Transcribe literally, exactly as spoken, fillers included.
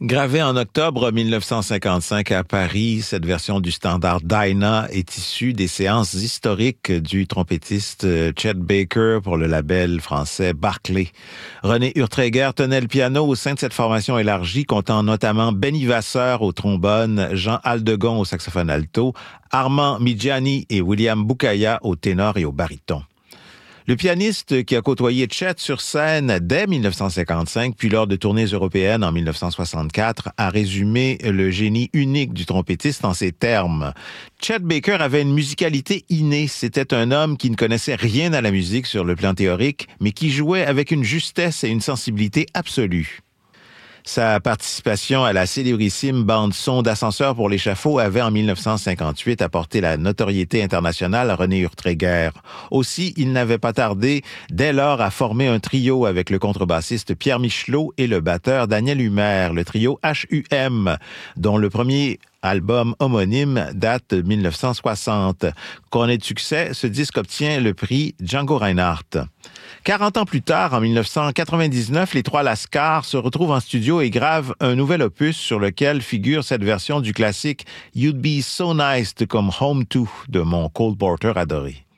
Gravée en octobre mille neuf cent cinquante-cinq à Paris, cette version du standard Dinah est issue des séances historiques du trompettiste Chet Baker pour le label français Barclay. René Urtreger tenait le piano au sein de cette formation élargie, comptant notamment Benny Vasseur au trombone, Jean Aldegon au saxophone alto, Armand Midjani et William Boukaya au ténor et au baryton. Le pianiste qui a côtoyé Chet sur scène dès mille neuf cent cinquante-cinq, puis lors de tournées européennes en mille neuf cent soixante-quatre, a résumé le génie unique du trompettiste en ces termes. Chet Baker avait une musicalité innée. C'était un homme qui ne connaissait rien à la musique sur le plan théorique, mais qui jouait avec une justesse et une sensibilité absolue. Sa participation à la célébrissime bande-son d'Ascenseur pour l'échafaud avait en mille neuf cent cinquante-huit apporté la notoriété internationale à René Urtreger. Aussi, il n'avait pas tardé dès lors à former un trio avec le contrebassiste Pierre Michelot et le batteur Daniel Humer, le trio H U M, dont le premier album homonyme date de mille neuf cent soixante. Couronné de succès, ce disque obtient le prix Django Reinhardt. quarante ans plus tard, en mille neuf cent quatre-vingt-dix-neuf, les trois Lascar se retrouvent en studio et gravent un nouvel opus sur lequel figure cette version du classique You'd Be So Nice to Come Home To de mon Cole Porter adoré.